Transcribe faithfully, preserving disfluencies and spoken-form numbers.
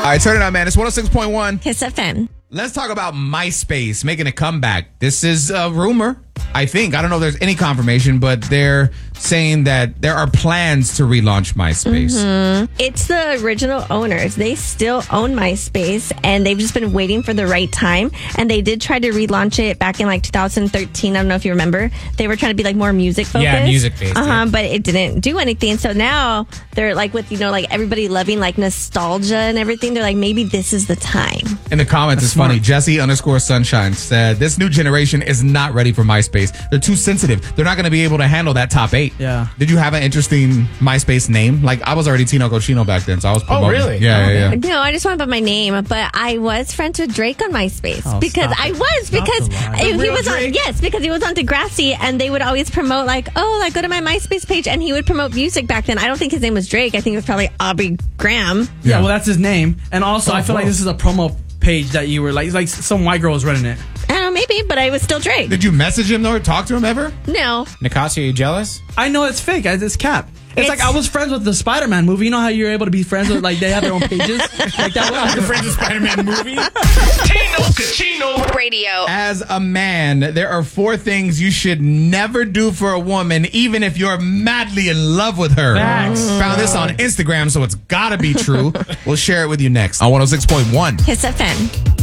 right, turn it on, man. It's one oh six point one. Kiss F M. Let's talk about MySpace making a comeback. This is a rumor, I think. I don't know if there's any confirmation, but they're saying that there are plans to relaunch MySpace. Mm-hmm. It's the original owners. They still own MySpace, and they've just been waiting for the right time. And they did try to relaunch it back in like two thousand thirteen. I don't know if you remember. They were trying to be like more music focused. Yeah, music based. Uh-huh, Yeah. but it didn't do anything. So now they're like with, you know, like everybody loving like nostalgia and everything. They're like, maybe this is the time. In the comments, That's it's funny. smart. Jesse underscore sunshine said, this new generation is not ready for MySpace. They're too sensitive. They're not going to be able to handle that top eight. Yeah. Did you have an interesting MySpace name? Like, I was already Tino Cochino back then, so I was promoting. really? Yeah, Oh, yeah, yeah. No, I just want to put my name, but I was friends with Drake on MySpace Oh, because stop I it. was Stop because the lie. he The real was on Drake? yes because he was on Degrassi and they would always promote like, oh, like go to my MySpace page, and he would promote music back then. I don't think his name was Drake. I think it was probably Aubrey Graham. Yeah, Yeah. well, that's his name. And also, I feel like whoa. this is a promo page that you were like, like some white girl was running it. I don't know, maybe, but I was still Drake. Did you message him, though, or talk to him ever? No, Nicasia, are you jealous? I know it's fake. It's cap. It's, It's- like I was friends with the Spider-Man movie. You know how you're able to be friends with, like, they have their own pages? Like that Your was. friends of Spider-Man movie? Tino Cochino Radio. As a man, there are four things you should never do for a woman, even if you're madly in love with her. Facts. Found this on Instagram, so it's gotta be true. We'll share it with you next on one oh six point one. Kiss F M.